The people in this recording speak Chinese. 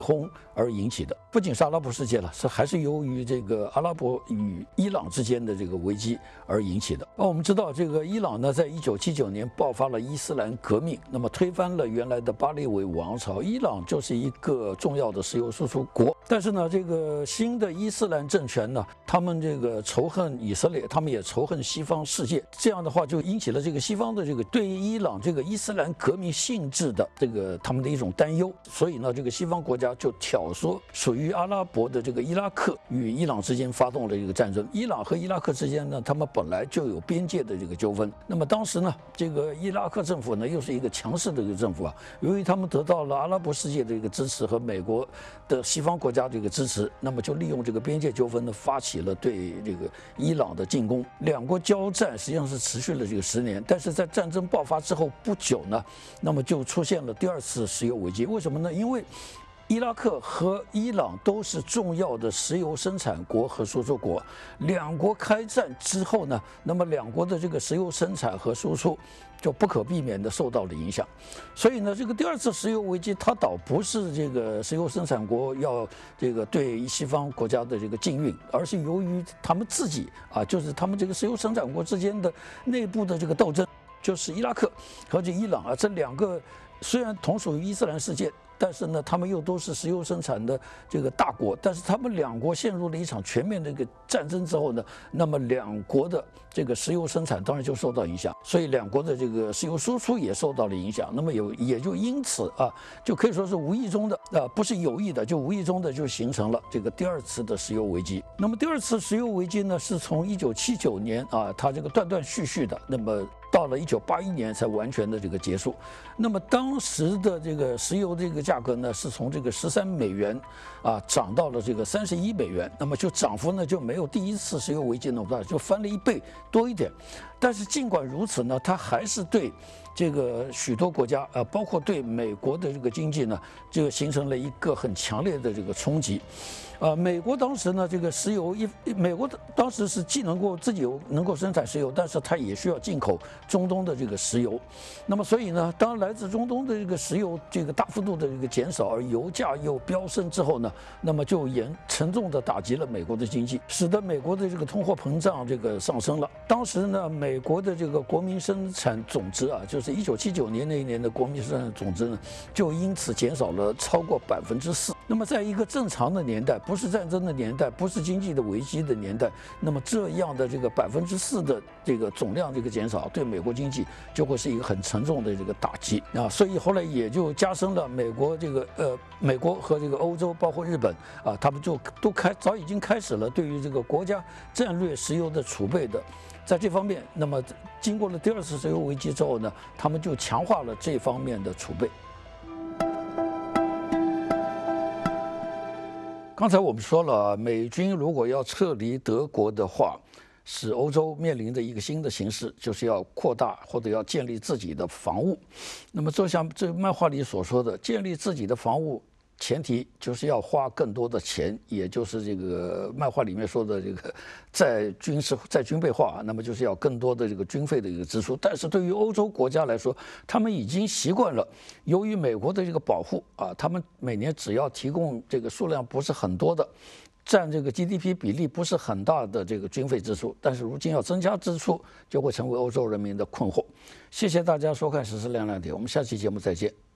空而引起的。不仅是阿拉伯世界了，还是由于这个阿拉伯与伊朗之间的这个危机而引起的。我们知道，这个伊朗呢，在1979年爆发了伊斯兰革命，那么推翻了原来的巴列维王朝。伊朗就是一个重要的石油输出国，但是呢，这个新的伊斯兰政权呢，他们这个仇恨以色列，他们也仇恨西方世界。这样的话，就引起了这个西方的这个对于伊朗这个伊斯兰革命性质的这个他们的一种担忧。所以呢，这个西方国家就挑唆属于阿拉伯的这个伊拉克与伊朗之间发动了一个战争。伊朗和伊拉克之间呢，他们本来就有边界的这个纠纷。那么当时呢，这个伊拉克政府呢，又是一个强势的一个政府啊，由于他们得到了阿拉伯世界的一个支持和美国的西方国家的一个支持，那么就利用这个边界纠纷呢，发起了对这个伊朗的进攻。两国交战实际上是持续了这个10年，但是在战争爆发之后不久呢，那么就出现了第2次石油危机。为什么呢？因为伊拉克和伊朗都是重要的石油生产国和输出国，两国开战之后呢，那么两国的这个石油生产和输出就不可避免地受到了影响。所以呢，这个第2次石油危机它倒不是这个石油生产国要这个对西方国家的这个禁运，而是由于他们自己啊，就是他们这个石油生产国之间的内部的这个斗争，就是伊拉克和这伊朗啊，这两个虽然同属于伊斯兰世界，但是呢，他们又都是石油生产的这个大国，但是他们两国陷入了一场全面的一个战争之后呢，那么两国的这个石油生产当然就受到影响，所以两国的这个石油输出也受到了影响。那么也就因此啊，就可以说是无意中的不是有意的，就无意中的就形成了这个第2次的石油危机。那么第2次石油危机呢，是从1979年啊，它这个断断续续的，那么到了1981年才完全的这个结束。那么当时的这个石油这个价格呢，是从这个13美元啊涨到了这个31美元，那么就涨幅呢就没有第1次石油危机那么大，就翻了1倍多一点。但是尽管如此呢，它还是对这个许多国家包括对美国的这个经济呢，就形成了一个很强烈的这个冲击。美国当时呢，这个石油美国当时是既能够自己能够生产石油，但是它也需要进口中东的这个石油。那么所以呢，当来自中东的这个石油这个大幅度的这个减少，而油价又飙升之后呢，那么就沉重的打击了美国的经济，使得美国的这个通货膨胀这个上升了。当时呢，美国的这个国民生产总值啊，就是1979年那一年的国民生产总值呢，就因此减少了超过4%。那么在一个正常的年代，不是战争的年代，不是经济的危机的年代，那么这样的这个4%的这个总量这个减少，对美国经济就会是一个很沉重的这个打击啊。所以后来也就加深了美国和这个欧洲，包括日本啊，他们就早已经开始了对于这个国家战略石油的储备的。在这方面，那么经过了第2次石油危机之后呢，他们就强化了这方面的储备。刚才我们说了，美军如果要撤离德国的话，使欧洲面临的一个新的形势，就是要扩大或者要建立自己的防务。那么就像这漫画里所说的，建立自己的防务前提就是要花更多的钱，也就是这个漫画里面说的这个在军备化，那么就是要更多的这个军费的一个支出。但是对于欧洲国家来说，他们已经习惯了，由于美国的这个保护啊，他们每年只要提供这个数量不是很多的，占这个 GDP 比例不是很大的这个军费支出，但是如今要增加支出，就会成为欧洲人民的困惑。谢谢大家收看《时事亮亮点》，我们下期节目再见。